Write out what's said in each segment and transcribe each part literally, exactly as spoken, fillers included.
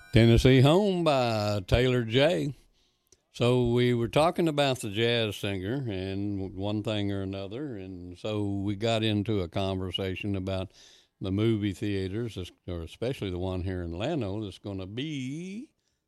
Tennessee Home by Taylor J. So we were talking about the jazz singer and one thing or another, and so we got into a conversation about the movie theaters, or especially the one here in Llano that's going to be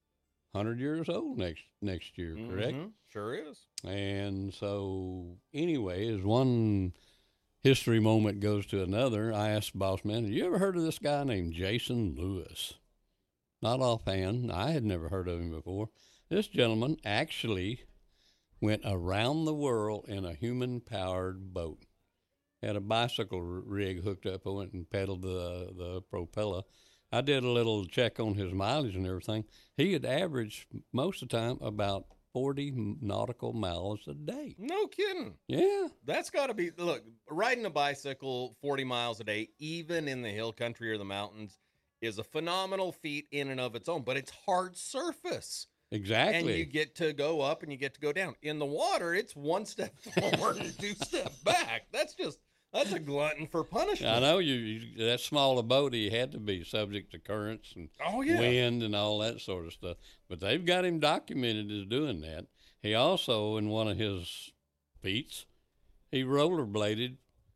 one hundred years old next next year, correct? Mm-hmm. Sure is. And so anyway, as one history moment goes to another, I asked the boss man, have you ever heard of this guy named Jason Lewis? Not offhand. I had never heard of him before. This gentleman actually went around the world in a human-powered boat. Had a bicycle rig hooked up. I went and pedaled the the propeller. I did a little check on his mileage and everything. He had averaged most of the time about forty nautical miles a day. No kidding. Yeah. That's got to be, look, riding a bicycle forty miles a day, even in the hill country or the mountains, is a phenomenal feat in and of its own, but it's hard surface. Exactly. And you get to go up and you get to go down. In the water, it's one step forward and two step back. That's just, that's a glutton for punishment. I know you, you that small a boat, he had to be subject to currents and oh, yeah. wind and all that sort of stuff. But they've got him documented as doing that. He also, in one of his feats, he rollerbladed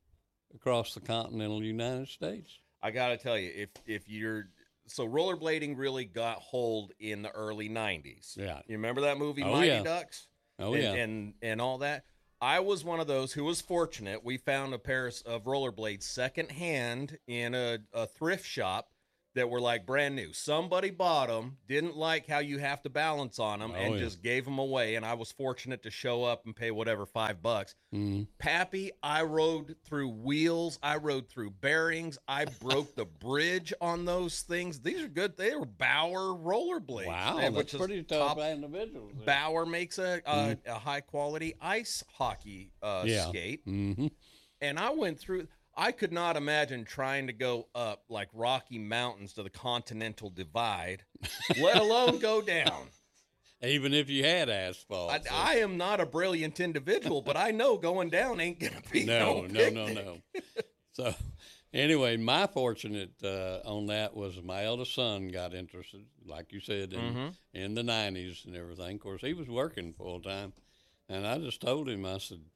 across the continental United States. I got to tell you, if if you're so rollerblading really got hold in the early nineties. Yeah. You remember that movie, Oh, Mighty yeah. Ducks? Oh, and, yeah. And, and all that. I was one of those who was fortunate. We found a pair of rollerblades secondhand in a, a thrift shop that were like brand new. Somebody bought them, didn't like how you have to balance on them, Oh, and yeah. just gave them away. And I was fortunate to show up and pay whatever, five bucks. Mm-hmm. Pappy, I rode through wheels. I rode through bearings. I broke the bridge on those things. These are good. They were Bauer rollerblades. Wow, and, that's which pretty is tough top- individuals. there. Bauer makes a, a, Mhm. a high-quality ice hockey uh, Yeah. skate. Mm-hmm. And I went through... I could not imagine trying to go up like Rocky Mountains to the Continental Divide, let alone go down. Even if you had asphalt. I, so- I am not a brilliant individual, but I know going down ain't going to be No, no no, no, picnic. no. So, anyway, my fortunate uh, on that was my eldest son got interested, like you said, in, Mhm. in the nineties and everything. Of course, he was working full time. And I just told him, I said,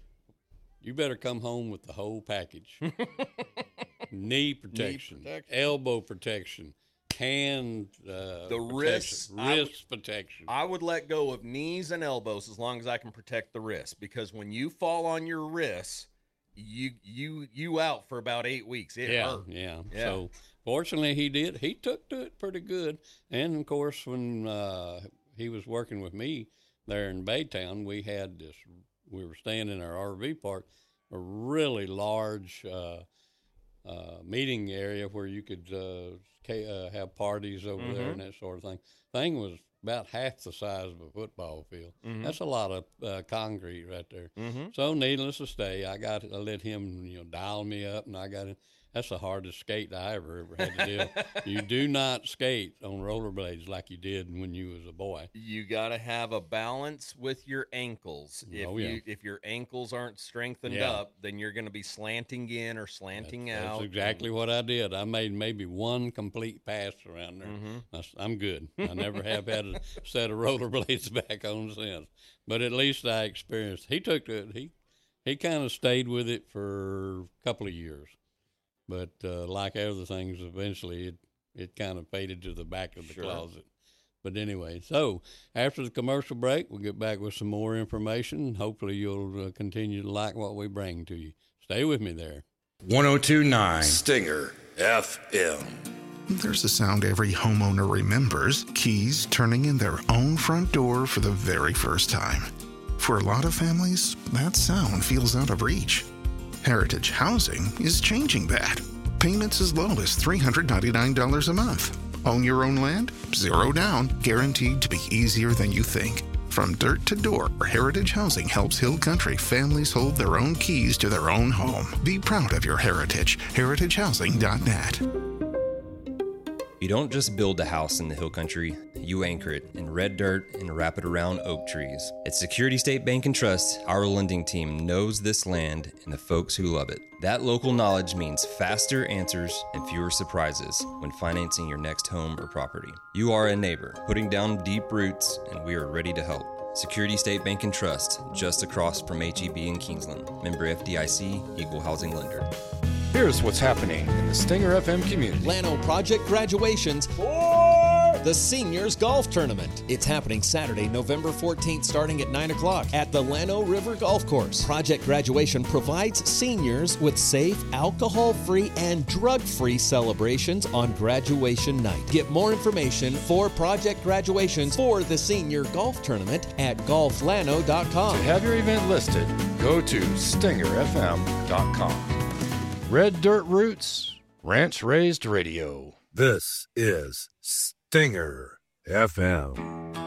you better come home with the whole package. Knee protection, protection. elbow protection, hand uh, The protection, wrists, I would- wrist protection. I would let go of knees and elbows as long as I can protect the wrists, because when you fall on your wrists, you you you out for about eight weeks. It yeah, hurt. yeah, Yeah. So fortunately, he did. He took to it pretty good. And of course, when uh, he was working with me there in Baytown, we had this. We were staying in our R V park, a really large uh, uh, meeting area where you could uh, ca- uh, have parties over Mhm. there and that sort of thing. Thing was about half the size of a football field. Mhm. That's a lot of uh, concrete right there. Mm-hmm. So needless to say, I got I let him you know dial me up, and I got it. That's the hardest skate I ever ever had to deal. You do not skate on rollerblades like you did when you was a boy. You got to have a balance with your ankles. If Oh, yeah. you if your ankles aren't strengthened Yeah. up, then you're going to be slanting in or slanting That's, out. that's exactly what I did. I made maybe one complete pass around there. Mhm. That's- I'm good. I never have had a set of rollerblades back on since. But at least I experienced. He took it. He he kind of stayed with it for a couple of years. But uh, like other things, eventually it, it kind of faded to the back of the Sure. closet. But anyway, so after the commercial break, we'll get back with some more information. Hopefully you'll uh, continue to like what we bring to you. Stay with me there. one oh two point nine Stinger F M. There's a sound every homeowner remembers: keys turning in their own front door for the very first time. For a lot of families, that sound feels out of reach. Heritage Housing is changing that. Payments as low as three hundred ninety-nine dollars a month. Own your own land? Zero down. Guaranteed to be easier than you think. From dirt to door, Heritage Housing helps Hill Country families hold their own keys to their own home. Be proud of your heritage. heritage housing dot net. You don't just build a house in the hill country, you anchor it in red dirt and wrap it around oak trees. At Security State Bank and Trust, our lending team knows this land and the folks who love it. That local knowledge means faster answers and fewer surprises when financing your next home or property. You are a neighbor, putting down deep roots, and we are ready to help. Security State Bank and Trust, just across from H E B in Kingsland. Member F D I C, Equal Housing Lender. Here's what's happening in the Stinger F M community. Llano Project graduations for the Seniors Golf Tournament. It's happening Saturday, November fourteenth, starting at nine o'clock at the Llano River Golf Course. Project Graduation provides seniors with safe, alcohol-free, and drug-free celebrations on graduation night. Get more information for Project Graduations for the Senior Golf Tournament at golf lano dot com. To have your event listed, go to stinger f m dot com. Red Dirt Roots, Ranch Raised Radio. This is Stinger F M.